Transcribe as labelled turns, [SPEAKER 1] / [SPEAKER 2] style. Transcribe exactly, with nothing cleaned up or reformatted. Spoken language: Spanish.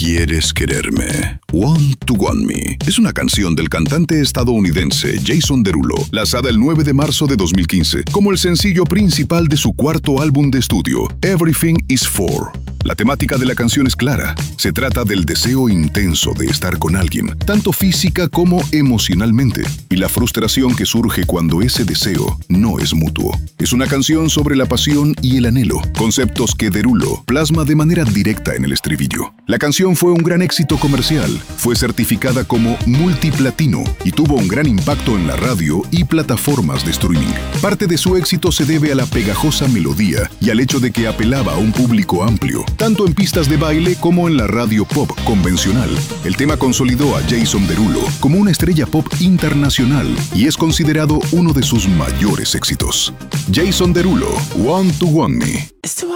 [SPEAKER 1] ¿Quieres quererme? Want to Want Me es una canción del cantante estadounidense Jason Derulo, lanzada el nueve de marzo de dos mil quince, como el sencillo principal de su cuarto álbum de estudio, Everything Is For. La temática de la canción es clara. Se trata del deseo intenso de estar con alguien, tanto física como emocionalmente, y la frustración que surge cuando ese deseo no es mutuo. Es una canción sobre la pasión y el anhelo, conceptos que Derulo plasma de manera directa en el estribillo. La canción fue un gran éxito comercial, fue certificada como multiplatino y tuvo un gran impacto en la radio y plataformas de streaming. Parte de su éxito se debe a la pegajosa melodía y al hecho de que apelaba a un público amplio, tanto en pistas de baile como en la radio pop convencional. El tema consolidó a Jason Derulo como una estrella pop internacional y es considerado uno de sus mayores éxitos. Jason Derulo, Want to Want Me.